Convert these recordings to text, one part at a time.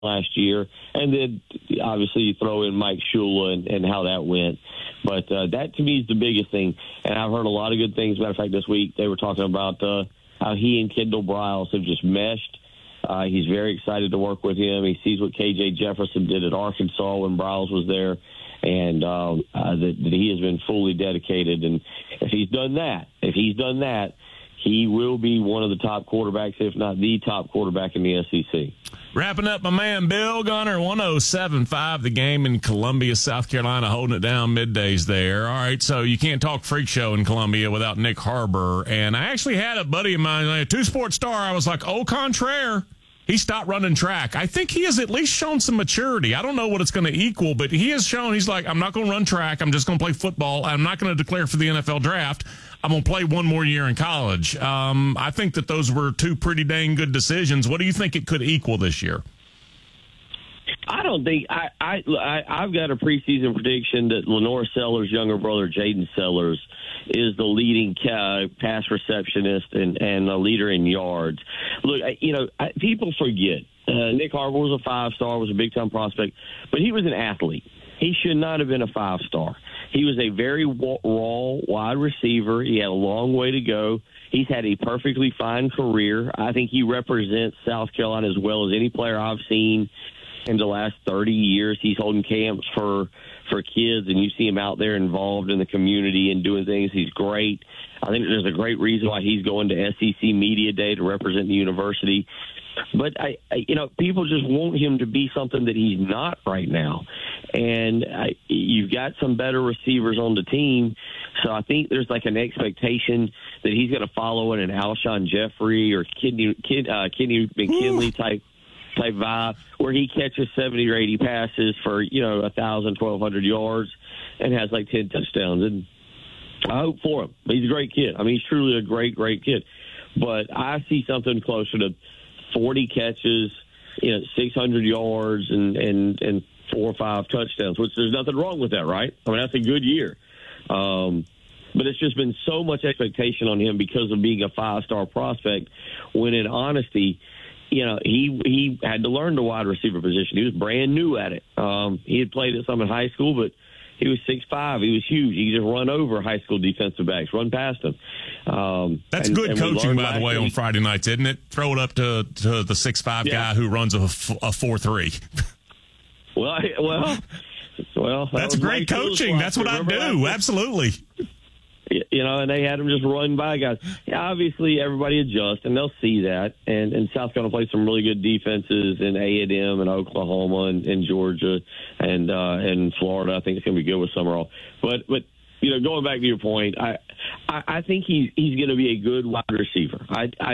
last year. And then, obviously, you throw in Mike Shula and how that went. But that, to me, is the biggest thing. And I've heard a lot of good things. Matter of fact, this week they were talking about how he and Kendall Briles have just meshed. He's very excited to work with him. He sees what K.J. Jefferson did at Arkansas when Briles was there, and that he has been fully dedicated. And if he's done that, he will be one of the top quarterbacks, if not the top quarterback in the SEC. Wrapping up, my man Bill Gunner, 107.5 The Game in Columbia, South Carolina, holding it down middays there. All right, so you can't talk freak show in Columbia without Nick Harbor. And I actually had a buddy of mine, a two-sport star. I was like, au contraire. He stopped running track. I think he has at least shown some maturity. I don't know what it's going to equal, but he has shown, he's like, I'm not going to run track. I'm just going to play football. I'm not going to declare for the NFL draft. I'm going to play one more year in college. I think that those were two pretty dang good decisions. What do you think it could equal this year? I don't think I've got a preseason prediction that Lenore Sellers' younger brother, Jaden Sellers, is the leading pass receptionist and a leader in yards. Look, people forget Nick Harbor was a 5-star, was a big-time prospect, but he was an athlete. He should not have been a 5-star. He was a very raw wide receiver. He had a long way to go. He's had a perfectly fine career. I think he represents South Carolina as well as any player I've seen in the last 30 years. He's holding camps for kids, and you see him out there involved in the community and doing things. He's great. I think there's a great reason why he's going to SEC Media Day to represent the university. But, people just want him to be something that he's not right now. And you've got some better receivers on the team. So I think there's like an expectation that he's going to follow in an Alshon Jeffrey or Kenny McKinley type vibe where he catches 70 or 80 passes for, 1,000, 1,200 yards and has like 10 touchdowns. And I hope for him. He's a great kid. I mean, he's truly a great, great kid. But I see something closer to 40 catches, 600 yards and 4 or 5 touchdowns, which there's nothing wrong with that, right? I mean, that's a good year. But it's just been so much expectation on him because of being a 5-star prospect when in honesty, he had to learn the wide receiver position. He was brand new at it. He had played it some in high school, but he was 6'5". He was huge. He could just run over high school defensive backs, run past them. That's good coaching, by the way, on Friday nights, isn't it? Throw it up to the 6'5" guy who runs a 4.3. Well, that's great coaching. That's what I do. Absolutely. And they had him just run by guys. Yeah, obviously everybody adjusts, and they'll see that. And South Carolina played some really good defenses in A&M and Oklahoma and Georgia and Florida. I think it's going to be good with Summerall. But going back to your point, I think he's going to be a good wide receiver.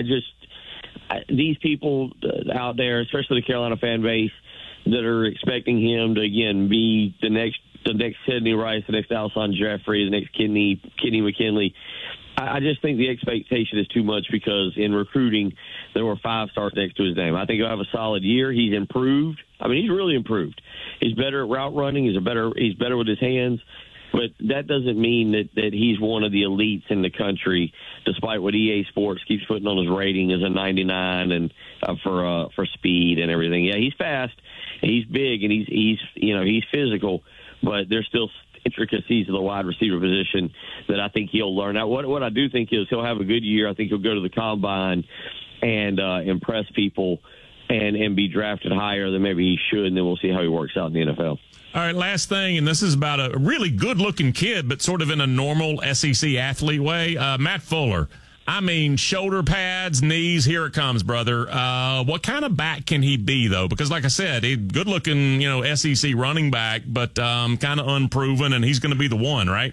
These people out there, especially the Carolina fan base, that are expecting him to again be the next Sidney Rice, the next Alshon Jeffrey, the next Kenny McKinley. I just think the expectation is too much because in recruiting there were 5 stars next to his name. I think he'll have a solid year. He's improved. I mean, he's really improved. He's better at route running. He's better with his hands. But that doesn't mean that he's one of the elites in the country, despite what EA Sports keeps putting on his rating as a 99 and for speed and everything. Yeah, he's fast, and he's big, and he's physical. But there's still intricacies of the wide receiver position that I think he'll learn. Now, what I do think is he'll have a good year. I think he'll go to the combine and impress people and be drafted higher than maybe he should, and then we'll see how he works out in the NFL. All right, last thing, and this is about a really good-looking kid, but sort of in a normal SEC athlete way. Matt Fuller. I mean, shoulder pads, knees, here it comes, brother. What kind of back can he be, though? Because, like I said, good-looking, SEC running back, but kind of unproven, and he's going to be the one, right?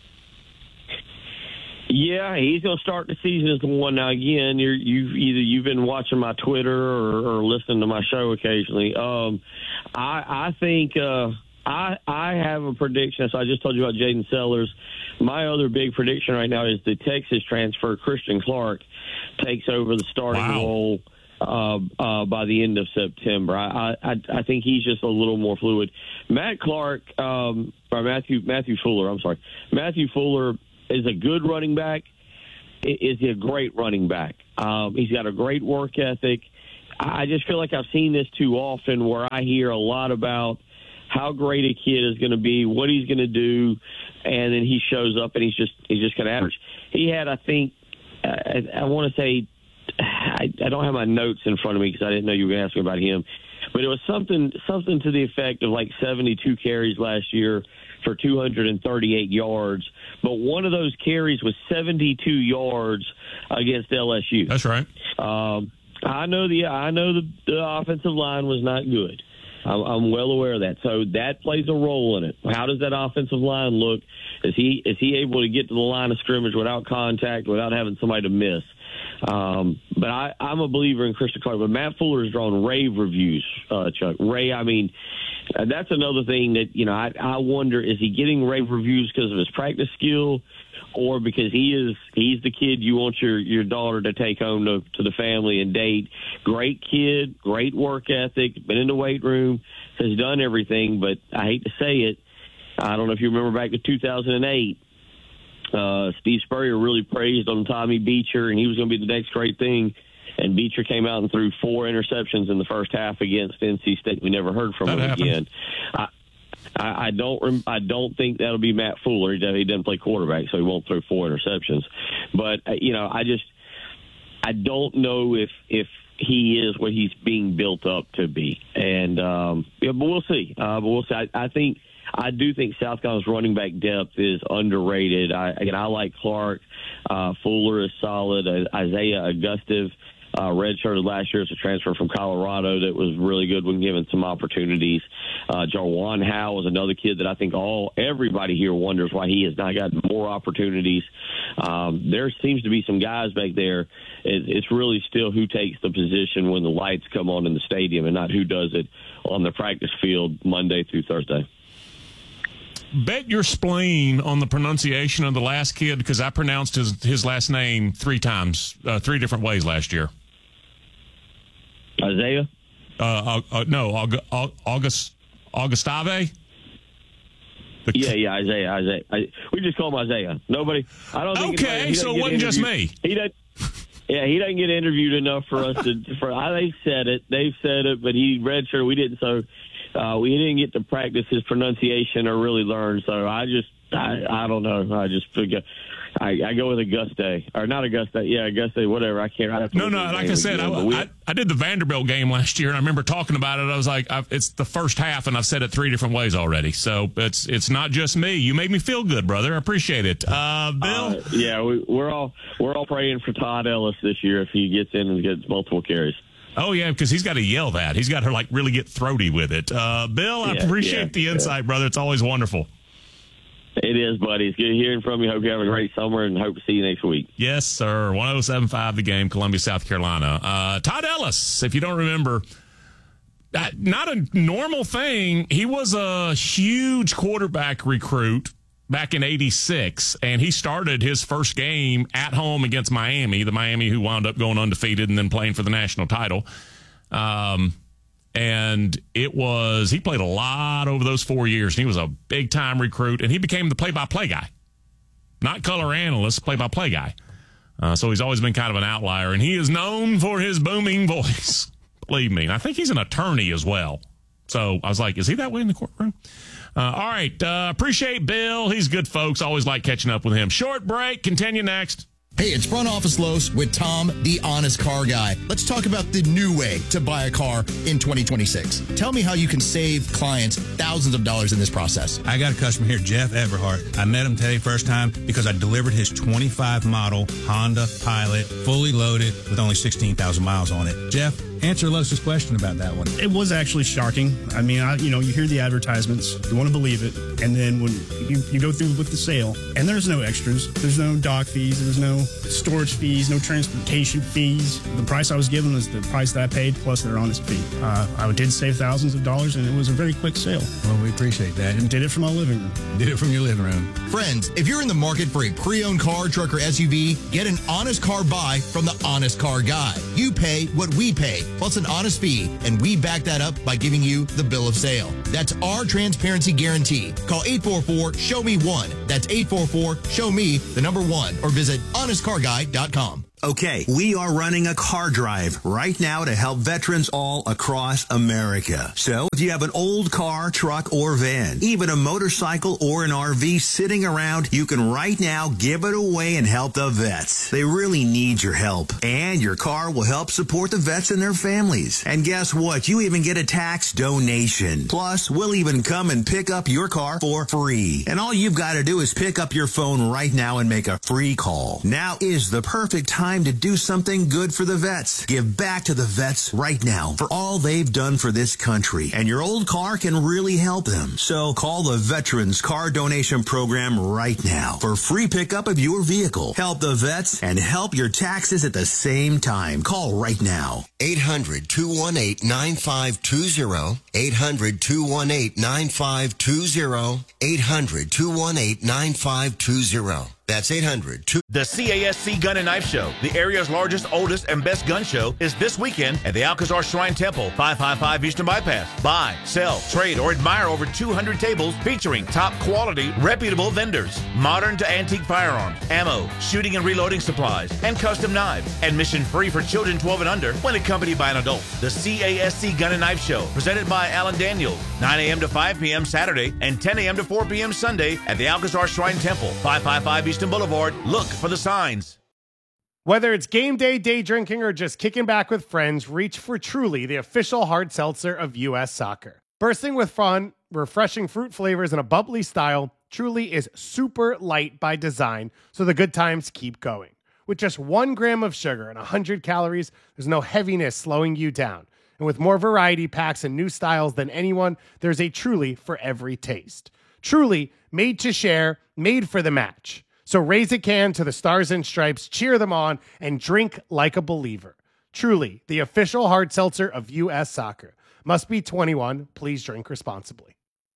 Yeah, he's going to start the season as the one. Now, again, you've been watching my Twitter or listening to my show occasionally. I think I have a prediction. So I just told you about Jaden Sellers. My other big prediction right now is the Texas transfer, Christian Clark, takes over the starting role by the end of September. I think he's just a little more fluid. Matthew Fuller. I'm sorry. Matthew Fuller is a good running back. Is he a great running back? He's got a great work ethic. I just feel like I've seen this too often, where I hear a lot about how great a kid is going to be, what he's going to do, and then he shows up and he's just kind of average. He had, I think, I want to say, I don't have my notes in front of me because I didn't know you were going to ask me about him, but it was something to the effect of like 72 carries last year for 238 yards. But one of those carries was 72 yards against LSU. That's right. I know the offensive line was not good. I'm well aware of that. So that plays a role in it. How does that offensive line look? Is he able to get to the line of scrimmage without contact, without having somebody to miss? But I'm a believer in Christian Clark. But Matt Fuller has drawn rave reviews, Chuck. Ray, I mean, that's another thing that, I wonder, is he getting rave reviews because of his practice skill, or because he's the kid you want your daughter to take home to the family and date? Great kid, great work ethic, been in the weight room, has done everything. But I hate to say it, I don't know if you remember back to 2008, Steve Spurrier really praised on Tommy Beecher, and he was going to be the next great thing. And Beecher came out and threw 4 interceptions in the first half against NC State. We never heard from him again. I don't think that'll be Matt Fuller. He doesn't play quarterback, so he won't throw 4 interceptions. But I don't know if he is what he's being built up to be. And but we'll see. I do think South Carolina's running back depth is underrated. I like Clark. Fuller is solid. Isaiah Augustive redshirted last year as a transfer from Colorado that was really good when given some opportunities. Jarwan Howe was another kid that I think everybody here wonders why he has not gotten more opportunities. There seems to be some guys back there. It's really still who takes the position when the lights come on in the stadium, and not who does it on the practice field Monday through Thursday. Bet your spleen on the pronunciation of the last kid, because I pronounced his last name 3 times, 3 different ways last year. Isaiah? No, Augustave? Yeah, Isaiah. We just call him Isaiah. Nobody. I don't think. Okay, so it wasn't just me. He doesn't. Yeah, he doesn't get interviewed enough for us to. They've said it, but he redshirted. We didn't. So we didn't get to practice his pronunciation or really learn. So I don't know. I just figure. I go with Auguste, or not Auguste. Yeah, Auguste, whatever. I can't. No. Like I said, I did the Vanderbilt game last year, and I remember talking about it. I was like, it's the first half, and I've said it 3 different ways already. So it's not just me. You made me feel good, brother. I appreciate it. Bill? Yeah, we're all praying for Todd Ellis this year if he gets in and gets multiple carries. Oh, yeah, because he's got to yell that. He's got to, really get throaty with it. Bill, I appreciate the insight, brother. It's always wonderful. It is, buddy. It's good hearing from you. Hope you have a great summer, and hope to see you next week. Yes, sir. 107.5 The Game, Columbia, South Carolina. Todd Ellis, if you don't remember, not a normal thing. He was a huge quarterback recruit back in '86, and he started his first game at home against Miami, the Miami who wound up going undefeated and then playing for the national title. And he played a lot over those 4 years. He was a big-time recruit, and he became the play-by-play guy. Not color analyst, play-by-play guy. So he's always been kind of an outlier, and he is known for his booming voice. Believe me. And I think he's an attorney as well. So I was like, is he that way in the courtroom? All right. Appreciate Bill. He's good, folks. Always like catching up with him. Short break. Continue next. Hey, it's Front Office Los with Tom, the Honest Car Guy. Let's talk about the new way to buy a car in 2026. Tell me how you can save clients thousands of dollars in this process. I got a customer here, Jeff Everhart. I met him today first time because I delivered his 25 model Honda Pilot, fully loaded with only 16,000 miles on it. Jeff, answer Los's question about that one. It was actually shocking. I mean, you hear the advertisements, you want to believe it, and then when you go through with the sale, and there's no extras, there's no dock fees, there's no storage fees, no transportation fees. The price I was given was the price that I paid plus their honest fee. I did save thousands of dollars, and it was a very quick sale. Well, we appreciate that. And did it from my living room. Did it from your living room. Friends, if you're in the market for a pre-owned car, truck, or SUV, get an honest car buy from the Honest Car Guy. You pay what we pay, plus an honest fee, and we back that up by giving you the bill of sale. That's our transparency guarantee. Call 844-SHOW-ME-1. That's 844-SHOW-ME, the number 1, or visit honestcarguy.com. Okay, we are running a car drive right now to help veterans all across America. So if you have an old car, truck, or van, even a motorcycle or an RV sitting around, you can right now give it away and help the vets. They really need your help. And your car will help support the vets and their families. And guess what? You even get a tax donation. Plus, we'll even come and pick up your car for free. And all you've got to do is pick up your phone right now and make a free call. Now is the perfect time to do something good for the vets. Give back to the vets right now for all they've done for this country. And your old car can really help them. So call the Veterans Car Donation Program right now for free pickup of your vehicle. Help the vets and help your taxes at the same time. Call right now. 800-218-9520. 800-218-9520. 800-218-9520. That's 800-2. The CASC Gun and Knife Show, the area's largest, oldest, and best gun show, is this weekend at the Alcazar Shrine Temple, 555 Eastern Bypass. Buy, sell, trade, or admire over 200 tables featuring top quality, reputable vendors. Modern to antique firearms, ammo, shooting and reloading supplies, and custom knives. Admission free for children 12 and under when accompanied by an adult. The CASC Gun and Knife Show, presented by Alan Daniels, 9 a.m. to 5 p.m. Saturday and 10 a.m. to 4 p.m. Sunday at the Alcazar Shrine Temple, 555 Eastern Boulevard. Look for the signs. Whether it's game day drinking, or just kicking back with friends, reach for Truly, the official hard seltzer of U.S. Soccer. Bursting with fun, refreshing fruit flavors, and a bubbly style, Truly is super light by design, so the good times keep going. With just 1 gram of sugar and 100 calories, there's no heaviness slowing you down. And with more variety packs and new styles than anyone, there's a Truly for every taste. Truly, made to share, made for the match. So raise a can to the Stars and Stripes, cheer them on, and drink like a believer. Truly, the official hard seltzer of U.S. Soccer. Must be 21. Please drink responsibly.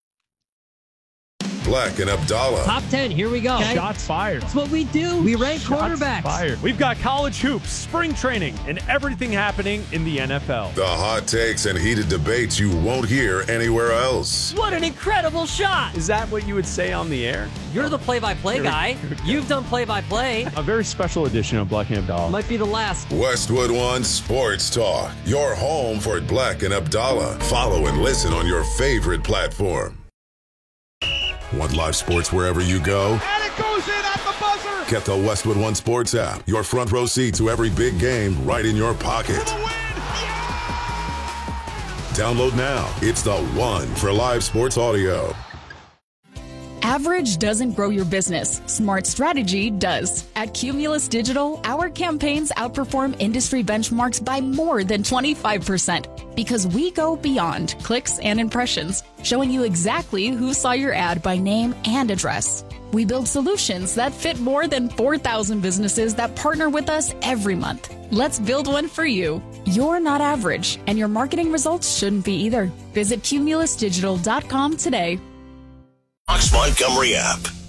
Black and Abdallah. Top 10, here we go. Okay. Shots fired. That's what we do. We rank quarterbacks. Fired. We've got college hoops, spring training, and everything happening in the NFL. The hot takes and heated debates you won't hear anywhere else. What an incredible shot. Is that what you would say on the air? You're the play-by-play guy. You've done play-by-play. A very special edition of Black and Abdallah. Might be the last. Westwood One Sports Talk. Your home for Black and Abdallah. Follow and listen on your favorite platform. Want live sports wherever you go? And it goes in at the buzzer! Get the Westwood One Sports app. Your front row seat to every big game right in your pocket. For the win! Yeah! Download now. It's the one for live sports audio. Average doesn't grow your business. Smart strategy does. At Cumulus Digital, our campaigns outperform industry benchmarks by more than 25% because we go beyond clicks and impressions, showing you exactly who saw your ad by name and address. We build solutions that fit more than 4,000 businesses that partner with us every month. Let's build one for you. You're not average, and your marketing results shouldn't be either. Visit cumulusdigital.com today. Fox Montgomery app.